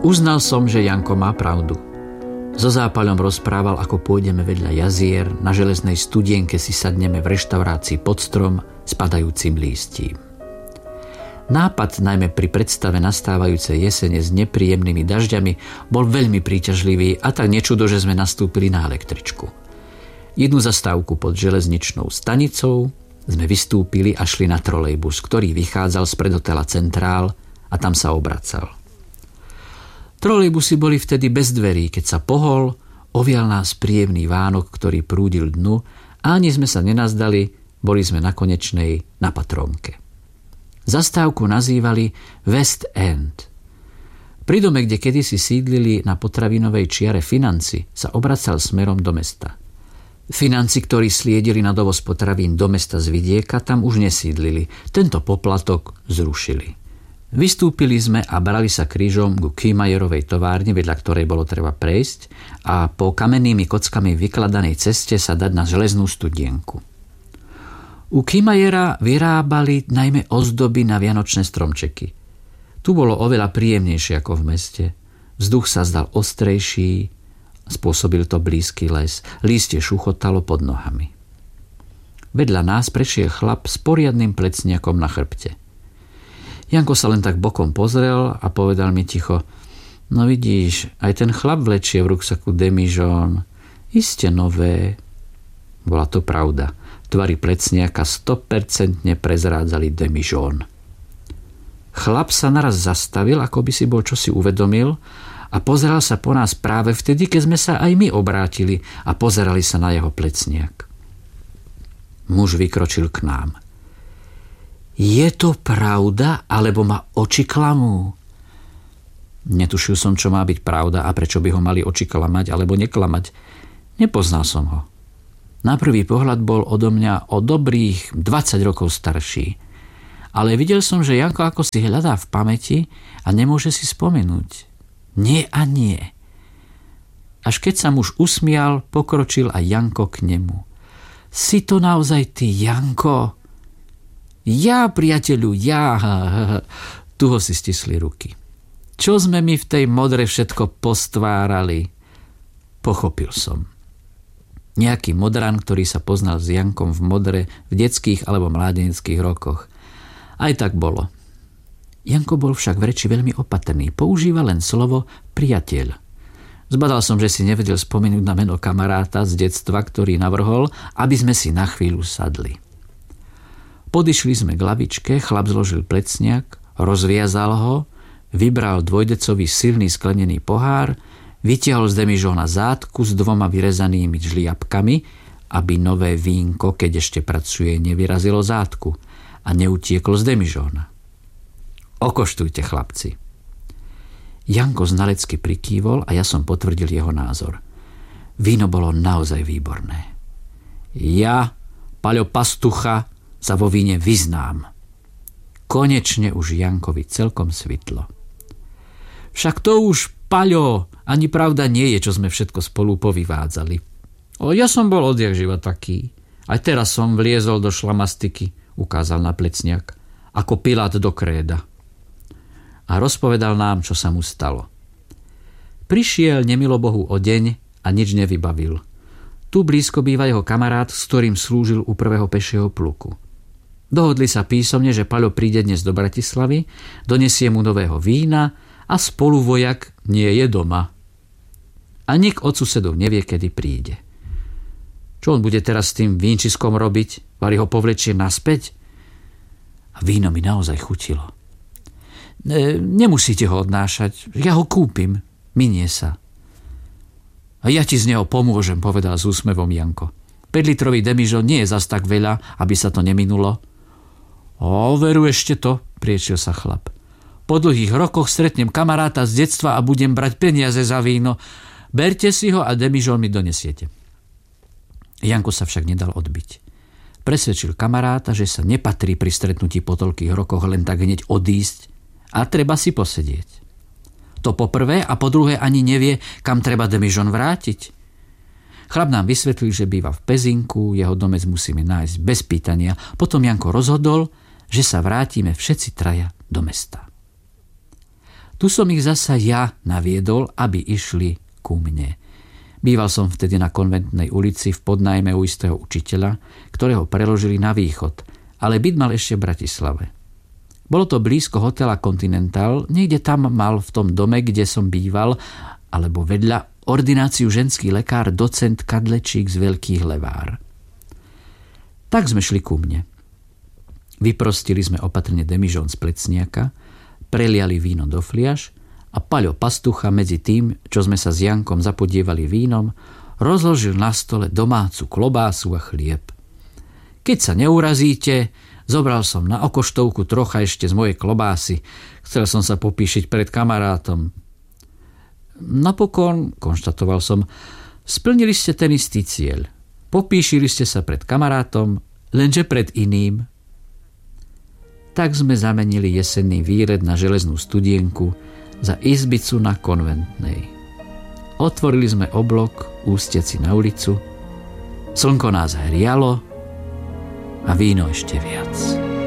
Uznal som, že Janko má pravdu. So Zápaľom rozprával, ako pôjdeme vedľa jazier, na železnej studienke si sadneme v reštaurácii pod strom s padajúcim lístím. Nápad, najmä pri predstave nastávajúcej jesene s nepríjemnými dažďami, bol veľmi príťažlivý a tak nečudo, že sme nastúpili na električku. Jednu zastávku pod železničnou stanicou sme vystúpili a šli na trolejbus, ktorý vychádzal spred hotela Centrál a tam sa obracal. Trolejbusy boli vtedy bez dverí, keď sa pohol, ovial nás príjemný vánok, ktorý prúdil dnu a ani sme sa nenazdali, boli sme na konečnej na Patrónke. Zastávku nazývali West End. Pri dome, kde kedysi sídlili na potravinovej čiare Financi, sa obracal smerom do mesta. Financi, ktorí sliedili na dovoz potravín do mesta z vidieka, tam už nesídlili. Tento poplatok zrušili. Vystúpili sme a brali sa krížom ku Kiemayerovej továrni, vedľa ktorej bolo treba prejsť a po kamennými kockami vykladanej ceste sa dať na železnú studienku. U Kiemeyera vyrábali najmä ozdoby na vianočné stromčeky. Tu bolo oveľa príjemnejšie ako v meste. Vzduch sa zdal ostrejší, spôsobil to blízky les. Lístie šuchotalo pod nohami. Vedľa nás prešiel chlap s poriadnym plecniakom na chrbte. Janko sa len tak bokom pozrel a povedal mi ticho: no vidíš, aj ten chlap vlečie v ruksaku demižón. Iste nové. Bola to pravda. Tvary plecniaka 100% prezrádzali demižón. Chlap sa naraz zastavil, ako by si bol čosi uvedomil a pozeral sa po nás práve vtedy, keď sme sa aj my obrátili a pozerali sa na jeho plecniak. Muž vykročil k nám. Je to pravda, alebo ma oči klamú? Netušil som, čo má byť pravda a prečo by ho mali oči klamať alebo neklamať. Nepoznal som ho. Na prvý pohľad bol odo mňa o dobrých 20 rokov starší. Ale videl som, že Janko ako si hľadá v pamäti a nemôže si spomenúť. Nie a nie. Až keď sa muž usmial, pokročil aj Janko k nemu. Si to naozaj ty, Janko? Ja, priateľu, ja. Tu ho si stisli ruky. Čo sme my v tej modre všetko postvárali? Pochopil som. Nejaký modran, ktorý sa poznal s Jankom v modre v detských alebo mládeneckých rokoch. Aj tak bolo. Janko bol však v reči veľmi opatrný. Používa len slovo priateľ. Zbadal som, že si nevedel spomenúť na meno kamaráta z detstva, ktorý navrhol, aby sme si na chvíľu sadli. Podišli sme k lavičke, chlap zložil plecniak, rozviazal ho, vybral dvojdecový silný sklenený pohár, vytiahol z demižóna zátku s 2 vyrezanými žliapkami, aby nové vínko, keď ešte pracuje, nevyrazilo zátku a neutieklo z demižóna. Okoštujte, chlapci. Janko znalecky prikývol a ja som potvrdil jeho názor. Víno bolo naozaj výborné. Ja, Paľo Pastucha, sa vo víne vyznám. Konečne už Jankovi celkom svitlo. Však to už, Paľo, ani pravda nie je, čo sme všetko spolu povyvádzali. Ja som bol odjakživa taký. Aj teraz som vliezol do šlamastiky, ukázal na plecniak, ako Pilát do kréda. A rozpovedal nám, čo sa mu stalo. Prišiel nemilobohu o deň a nič nevybavil. Tu blízko býva jeho kamarát, s ktorým slúžil u prvého pešieho pluku. Dohodli sa písomne, že Paľo príde dnes do Bratislavy, donesie mu nového vína a spoluvojak nie je doma. A nik od susedov nevie, kedy príde. Čo on bude teraz s tým vínčiskom robiť? Vari ho povlečie naspäť? A víno mi naozaj chutilo. Nemusíte ho odnášať, ja ho kúpim, minie sa. A ja ti z neho pomôžem, povedal s úsmevom Janko. 5-litrový demižon nie je zas tak veľa, aby sa to neminulo. Veru ešte to, priečil sa chlap. Po dlhých rokoch stretnem kamaráta z detstva a budem brať peniaze za víno. Berte si ho a demižon mi donesiete. Janko sa však nedal odbiť. Presvedčil kamaráta, že sa nepatrí pri stretnutí po toľkých rokoch len tak hneď odísť a treba si posedieť. To po prvé a po druhé ani nevie, kam treba demižon vrátiť. Chlap nám vysvetlil, že býva v Pezinku, jeho domec musíme nájsť bez pýtania. Potom Janko rozhodol, že sa vrátime všetci traja do mesta. Tu som ich zasa ja naviedol, aby išli ku mne. Býval som vtedy na Konventnej ulici v podnájme u istého učiteľa, ktorého preložili na východ, ale byt mal ešte v Bratislave. Bolo to blízko hotela Continental, niekde tam mal v tom dome, kde som býval, alebo vedľa ordináciu ženský lekár docent Kadlečík z Veľkých Levár. Tak sme šli ku mne. Vyprostili sme opatrne demižón z plecniaka, preliali víno do fliaš a Paľo Pastucha medzi tým, čo sme sa s Jankom zapodievali vínom, rozložil na stole domácu klobásu a chlieb. Keď sa neurazíte, zobral som na okoštovku trocha ešte z mojej klobásy. Chcel som sa popíšiť pred kamarátom. Napokon, konštatoval som, splnili ste ten istý cieľ. Popíšili ste sa pred kamarátom, lenže pred iným. Tak sme zamenili jesenný výlet na železnú studienku za izbicu na Konventnej. Otvorili sme oblok ústeci na ulicu, slnko nás hrialo a víno ešte viac.